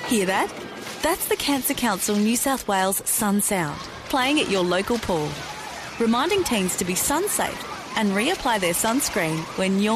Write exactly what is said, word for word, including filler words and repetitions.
Hear that? That's the Cancer Council New South Wales Sun Sound, playing at your local pool, reminding teens to be sun safe and reapply their sunscreen when you're